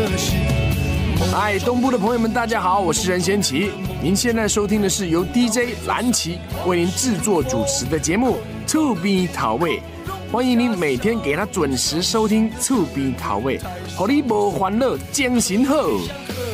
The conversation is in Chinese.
嗨，东部的朋友们，大家好，我是任贤齐。您现在收听的是由 DJ 蓝旗为您制作主持的节目《厝边头尾》，欢迎您每天给他准时收听《厝边头尾》，让你无烦恼，精神好。